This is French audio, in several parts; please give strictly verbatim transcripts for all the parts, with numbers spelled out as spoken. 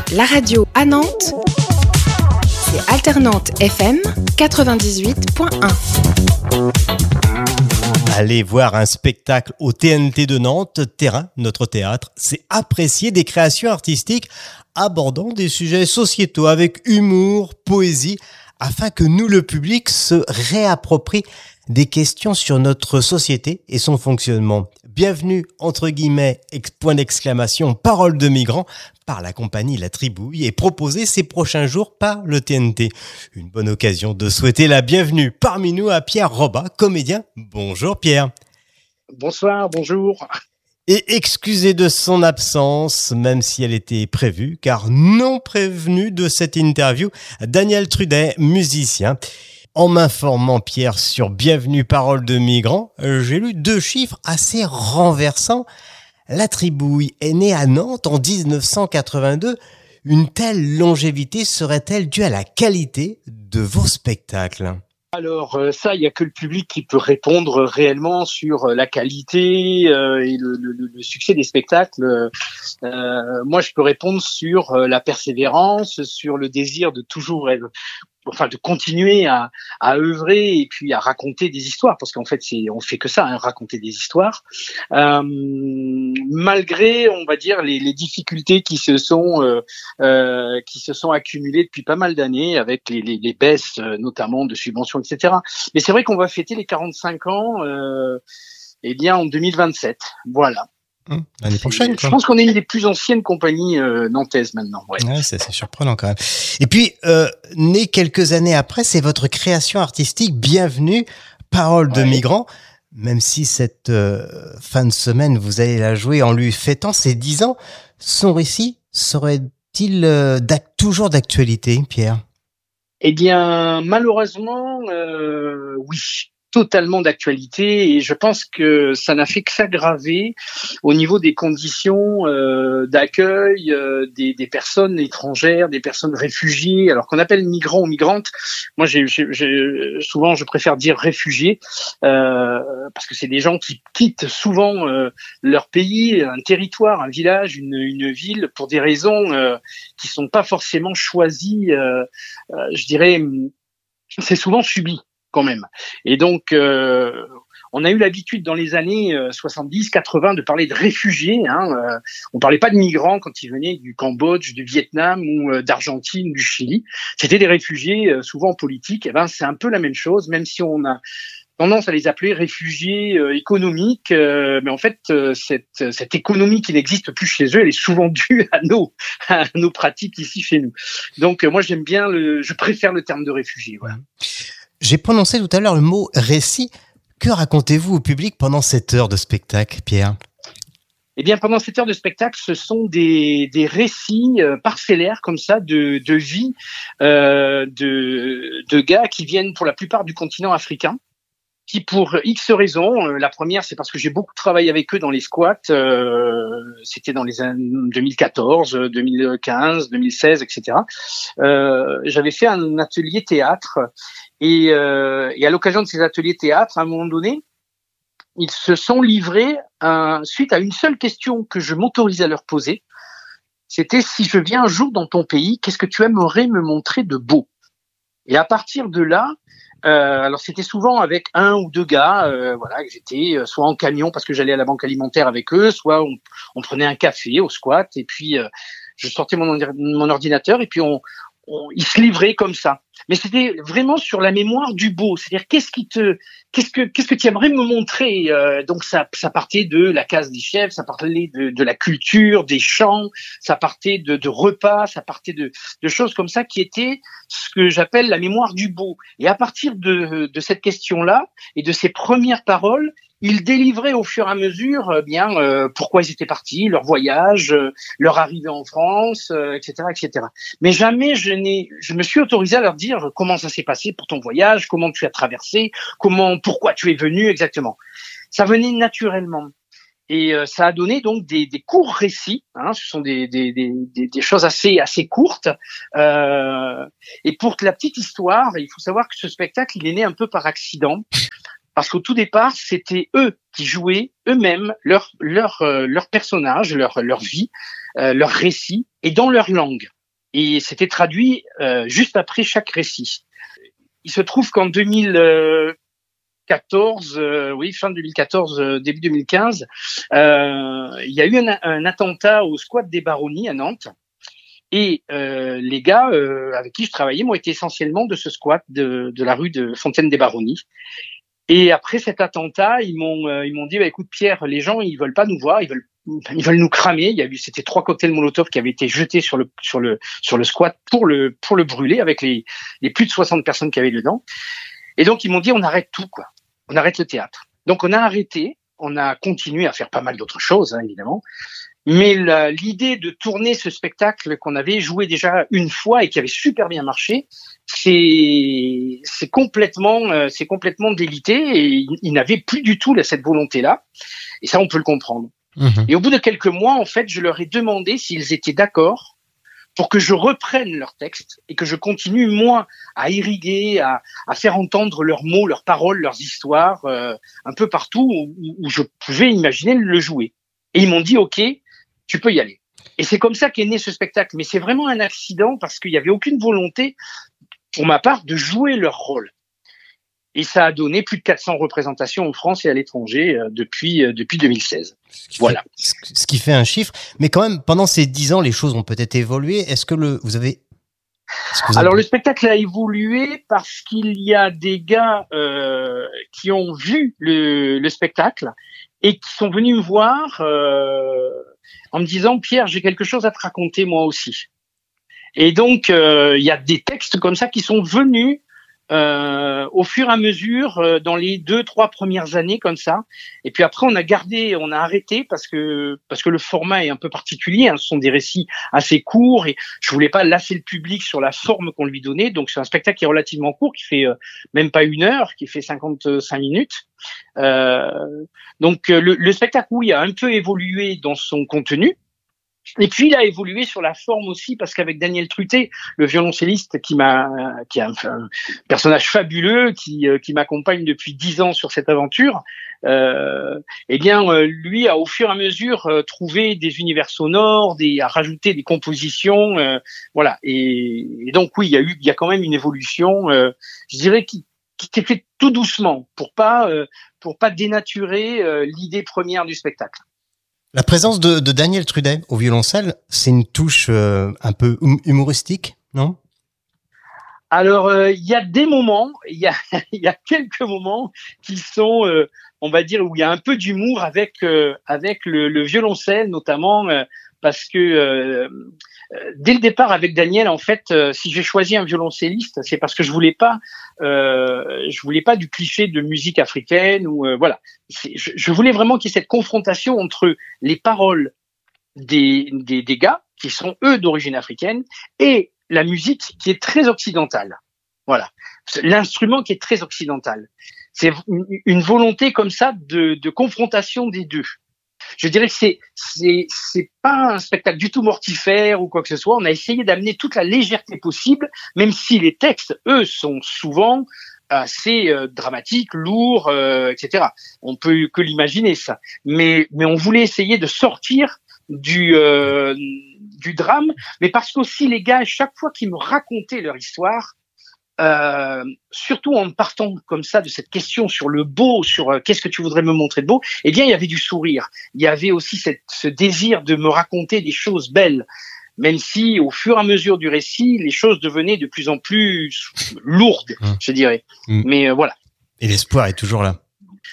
La radio à Nantes, c'est Alternante F M quatre-vingt-dix-huit point un. Aller voir un spectacle au T N T de Nantes, Terrain, notre théâtre, c'est apprécier des créations artistiques abordant des sujets sociétaux avec humour, poésie, afin que nous, le public, se réapproprie des questions sur notre société et son fonctionnement. Bienvenue, entre guillemets, ex- point d'exclamation, Parole de migrants, par la compagnie La Tribouille et proposée ces prochains jours par le T N T. Une bonne occasion de souhaiter la bienvenue parmi nous à Pierre Robat, comédien. Bonjour Pierre. Bonsoir, bonjour. Et excusez de son absence, même si elle était prévue, car non prévenu de cette interview, Daniel Trudet, musicien. En m'informant, Pierre, sur Bienvenue Parole de migrants, j'ai lu deux chiffres assez renversants. La Tribouille est née à Nantes en dix-neuf cent quatre-vingt-deux. Une telle longévité serait-elle due à la qualité de vos spectacles ? Alors euh, ça, il n'y a que le public qui peut répondre réellement sur euh, la qualité euh, et le, le, le succès des spectacles. Euh, moi, je peux répondre sur euh, la persévérance, sur le désir de toujours être, enfin de continuer à, à œuvrer et puis à raconter des histoires, parce qu'en fait, c'est, on fait que ça, hein, raconter des histoires. Euh, malgré, on va dire, les, les difficultés qui se sont euh, euh, qui se sont accumulées depuis pas mal d'années, avec les, les, les baisses, euh, notamment de subventions, et cetera. Mais c'est vrai qu'on va fêter les quarante-cinq ans, euh, eh bien, en deux mille vingt-sept. Voilà. Mmh, l'année prochaine, quoi. Je pense qu'on est une des plus anciennes compagnies euh, nantaises maintenant. Ouais. Ouais, c'est, c'est surprenant quand même. Et puis, euh, né quelques années après, c'est votre création artistique Bienvenue, Parole de Ouais. migrants. Même si cette euh, fin de semaine, vous allez la jouer en lui fêtant ses dix ans, son récit serait-il euh, d'ac- toujours d'actualité, Pierre ? Eh bien, malheureusement, euh, oui, totalement d'actualité, et je pense que ça n'a fait que s'aggraver au niveau des conditions euh, d'accueil euh, des, des personnes étrangères, des personnes réfugiées, alors qu'on appelle migrants ou migrantes. Moi, j'ai, j'ai, j'ai, souvent, je préfère dire réfugiés, euh, parce que c'est des gens qui quittent souvent euh, leur pays, un territoire, un village, une, une ville, pour des raisons euh, qui sont pas forcément choisies. Euh, euh, je dirais, c'est souvent subi quand même. Et donc, euh, on a eu l'habitude dans les années soixante-dix quatre-vingts de parler de réfugiés. Hein, euh, on parlait pas de migrants quand ils venaient du Cambodge, du Vietnam ou euh, d'Argentine, du Chili. C'était des réfugiés, euh, souvent politiques. Et ben, c'est un peu la même chose, même si on a tendance à les appeler réfugiés euh, économiques, euh, mais en fait, euh, cette, cette économie qui n'existe plus chez eux, elle est souvent due à nos, à nos pratiques ici chez nous. Donc, euh, moi, j'aime bien, le, je préfère le terme de réfugié. Voilà. J'ai prononcé tout à l'heure le mot récit. Que racontez-vous au public pendant cette heure de spectacle, Pierre ? Eh bien, pendant cette heure de spectacle, ce sont des, des récits euh, parcellaires comme ça de, de vie euh, de, de gars qui viennent pour la plupart du continent africain, qui pour X raisons, euh, la première c'est parce que j'ai beaucoup travaillé avec eux dans les squats, euh, c'était dans les années deux mille quatorze, deux mille quinze, deux mille seize, et cetera. Euh, j'avais fait un atelier théâtre et, euh, et à l'occasion de ces ateliers théâtre, à un moment donné, ils se sont livrés à, suite à une seule question que je m'autorisais à leur poser. C'était: si je viens un jour dans ton pays, qu'est-ce que tu aimerais me montrer de beau ? Et à partir de là, Euh, alors c'était souvent avec un ou deux gars, euh, voilà, que j'étais euh, soit en camion parce que j'allais à la banque alimentaire avec eux, soit on, on prenait un café au squat et puis euh, je sortais mon, mon ordinateur et puis on, on, ils se livraient comme ça. Mais c'était vraiment sur la mémoire du beau, c'est-à-dire qu'est-ce qui te, qu'est-ce que, qu'est-ce que tu aimerais me montrer. Euh, donc ça, ça partait de la case des chefs, ça parlait de, de la culture, des chants, ça partait de, de repas, ça partait de, de choses comme ça qui étaient ce que j'appelle la mémoire du beau. Et à partir de, de cette question-là et de ces premières paroles, ils délivraient au fur et à mesure, eh bien, euh, pourquoi ils étaient partis, leur voyage, euh, leur arrivée en France, euh, et cetera, et cetera. Mais jamais je n'ai, je me suis autorisé à leur dire comment ça s'est passé pour ton voyage, comment tu as traversé, comment, pourquoi tu es venu exactement. Ça venait naturellement. Et euh, ça a donné donc des, des courts récits. Hein, ce sont des, des, des, des choses assez, assez courtes. Euh, et pour la petite histoire, il faut savoir que ce spectacle, il est né un peu par accident. Parce qu'au tout départ, c'était eux qui jouaient eux-mêmes leur leur euh, leur personnage, leur leur vie, euh, leur récit, et dans leur langue. et c'était traduit euh, juste après chaque récit. Il se trouve qu'en deux mille quatorze, euh, oui, fin deux mille quatorze, euh, début deux mille quinze, euh, il y a eu un, un attentat au squat des Baronnies à Nantes. Et euh, les gars euh, avec qui je travaillais m'ont été essentiellement de ce squat de, de la rue de Fontaine-des-Baronnies. Et après cet attentat, ils m'ont euh, ils m'ont dit bah, écoute Pierre, les gens ils veulent pas nous voir, ils veulent ils veulent nous cramer. Il y a eu c'était trois cocktails Molotov qui avaient été jetés sur le sur le sur le squat pour le pour le brûler avec les les plus de soixante personnes qui avaient dedans. Et donc ils m'ont dit on arrête tout quoi, on arrête le théâtre. Donc on a arrêté, on a continué à faire pas mal d'autres choses hein, évidemment. Mais la, l'idée de tourner ce spectacle qu'on avait joué déjà une fois et qui avait super bien marché, c'est c'est complètement euh, c'est complètement délité et il, il n'avait plus du tout là, cette volonté-là. Et ça, on peut le comprendre. Mmh. Et au bout de quelques mois, en fait, je leur ai demandé s'ils étaient d'accord pour que je reprenne leur texte et que je continue moi à irriguer, à, à faire entendre leurs mots, leurs paroles, leurs histoires euh, un peu partout où, où je pouvais imaginer le jouer. Et ils m'ont dit OK. Tu peux y aller. Et c'est comme ça qu'est né ce spectacle. Mais c'est vraiment un accident parce qu'il n'y avait aucune volonté, pour ma part, de jouer leur rôle. Et ça a donné plus de quatre cents représentations en France et à l'étranger euh, depuis euh, depuis deux mille seize. Ce voilà. Fait, ce qui fait un chiffre. Mais quand même, pendant ces dix ans, les choses ont peut-être évolué. Est-ce que le vous avez que vous Alors avez... le spectacle a évolué parce qu'il y a des gars euh, qui ont vu le, le spectacle et qui sont venus me voir euh, en me disant « Pierre, j'ai quelque chose à te raconter moi aussi ». Et donc, euh, il y a des textes comme ça qui sont venus euh, au fur et à mesure euh, dans les deux, trois premières années comme ça. Et puis après, on a gardé, on a arrêté parce que parce que le format est un peu particulier. Hein. Ce sont des récits assez courts et je voulais pas lasser le public sur la forme qu'on lui donnait. Donc, c'est un spectacle qui est relativement court, qui fait euh, même pas une heure, qui fait cinquante-cinq minutes. Euh, donc, le, le spectacle, oui, a un peu évolué dans son contenu. Et puis il a évolué sur la forme aussi parce qu'avec Daniel Truté, le violoncelliste qui m'a, qui est un, un personnage fabuleux, qui, qui m'accompagne depuis dix ans sur cette aventure, euh, eh bien lui a au fur et à mesure trouvé des univers sonores, des, a rajouté des compositions, euh, voilà. Et, et donc oui, il y a eu, il y a quand même une évolution, euh, je dirais qui, qui s'est fait tout doucement pour pas, euh, pour pas dénaturer euh, l'idée première du spectacle. La présence de, de Daniel Trudet au violoncelle, c'est une touche euh, un peu hum- humoristique, non ? Alors, il euh, y a des moments, il y a, y a quelques moments qui sont, euh, on va dire, où il y a un peu d'humour avec euh, avec le, le violoncelle, notamment euh, parce que euh, dès le départ avec Daniel, en fait, euh, si j'ai choisi un violoncelliste, c'est parce que je voulais pas, euh, je voulais pas du cliché de musique africaine ou euh, voilà. C'est, je, je voulais vraiment qu'il y ait cette confrontation entre les paroles des, des des gars qui sont eux d'origine africaine et la musique qui est très occidentale. Voilà, l'instrument qui est très occidental. C'est une volonté comme ça de, de confrontation des deux. Je dirais que c'est c'est c'est pas un spectacle du tout mortifère ou quoi que ce soit. On a essayé d'amener toute la légèreté possible, même si les textes, eux, sont souvent assez euh, dramatiques, lourds, euh, et cetera. On peut que l'imaginer ça. Mais mais on voulait essayer de sortir du euh, du drame, mais parce qu'aussi les gars, chaque fois qu'ils me racontaient leur histoire, euh, surtout en partant comme ça de cette question sur le beau, sur euh, qu'est-ce que tu voudrais me montrer de beau, eh bien il y avait du sourire. Il y avait aussi cette, ce désir de me raconter des choses belles, même si au fur et à mesure du récit, les choses devenaient de plus en plus lourdes, mmh. je dirais. Mmh. Mais euh, voilà. Et l'espoir est toujours là.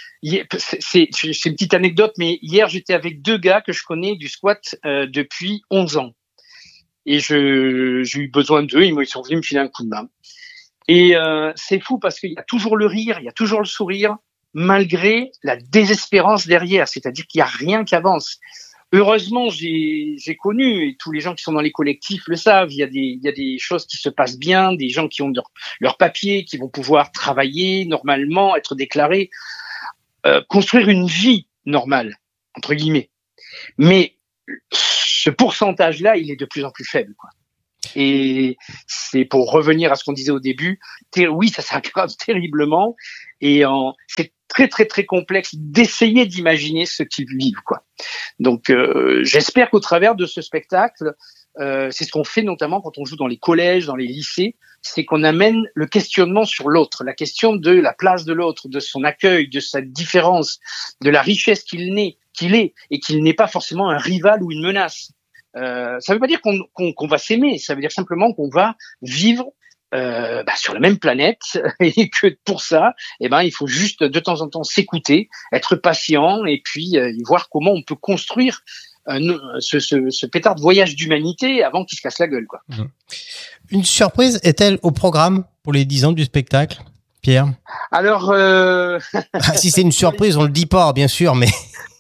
C'est, c'est, c'est une petite anecdote, mais hier j'étais avec deux gars que je connais du squat euh, depuis onze ans. Et je, j'ai eu besoin d'eux, ils sont venus me filer un coup de main. Et euh, c'est fou parce qu'il y a toujours le rire, il y a toujours le sourire, malgré la désespérance derrière, c'est-à-dire qu'il n'y a rien qui avance. Heureusement, j'ai, j'ai connu, et tous les gens qui sont dans les collectifs le savent, il y a des, il y a des choses qui se passent bien, des gens qui ont leur, leur papier, qui vont pouvoir travailler normalement, être déclarés, euh, construire une vie normale, entre guillemets. Mais ce pourcentage-là, il est de plus en plus faible, quoi. Et c'est pour revenir à ce qu'on disait au début, ter- oui, ça s'aggrave terriblement, et en, c'est très très très complexe d'essayer d'imaginer ce qu'ils vivent, quoi. Donc, euh, j'espère qu'au travers de ce spectacle, euh, c'est ce qu'on fait notamment quand on joue dans les collèges, dans les lycées, c'est qu'on amène le questionnement sur l'autre, la question de la place de l'autre, de son accueil, de sa différence, de la richesse qu'il n'est, qu'il est, et qu'il n'est pas forcément un rival ou une menace. Euh, ça ne veut pas dire qu'on, qu'on, qu'on va s'aimer, ça veut dire simplement qu'on va vivre euh, bah, sur la même planète et que pour ça, eh ben, il faut juste de temps en temps s'écouter, être patient et puis euh, voir comment on peut construire euh, ce, ce, ce pétard de voyage d'humanité avant qu'il se casse la gueule, quoi. Une surprise est-elle au programme pour les dix ans du spectacle, Pierre ? Alors, euh... ah, si c'est une surprise, on le dit pas, bien sûr, mais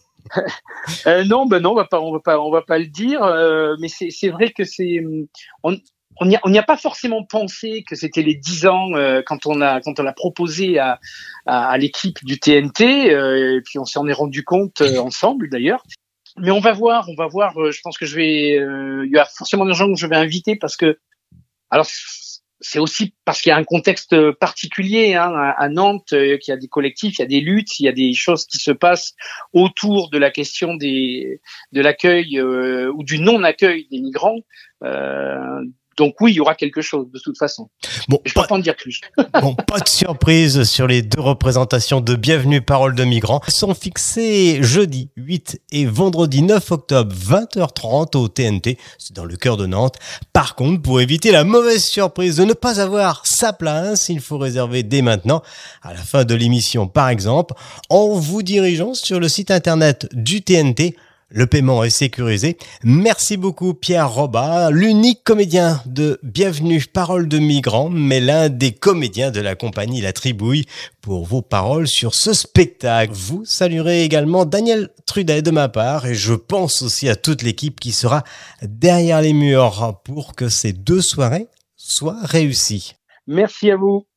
euh, non, ben non, on va pas, on va pas, on va pas le dire. Euh, mais c'est, c'est vrai que c'est, on, on n'y a, on n'y a pas forcément pensé que c'était les dix ans euh, quand on a, quand on l'a proposé à, à, à l'équipe du T N T. Euh, et puis on s'en est rendu compte euh, ensemble d'ailleurs. Mais on va voir, on va voir. Euh, je pense que je vais, euh, il y a forcément des gens que je vais inviter parce que, alors. C'est aussi parce qu'il y a un contexte particulier hein, à Nantes, euh, qu'il y a des collectifs, il y a des luttes, il y a des choses qui se passent autour de la question des de l'accueil euh, ou du non-accueil des migrants. Euh, donc oui, il y aura quelque chose de toute façon. Bon, je ne peux pas en dire plus. Bon, pas de surprise sur les deux représentations de Bienvenue Parole de Migrants. Elles sont fixées jeudi huit et vendredi neuf octobre vingt heures trente au T N T. C'est dans le cœur de Nantes. Par contre, pour éviter la mauvaise surprise de ne pas avoir sa place, il faut réserver dès maintenant, à la fin de l'émission par exemple, en vous dirigeant sur le site internet du T N T. Le paiement est sécurisé. Merci beaucoup Pierre Robat, l'unique comédien de Bienvenue Parole de Migrants, mais l'un des comédiens de la compagnie La Tribouille pour vos paroles sur ce spectacle. Vous saluerez également Daniel Trudet de ma part et je pense aussi à toute l'équipe qui sera derrière les murs pour que ces deux soirées soient réussies. Merci à vous.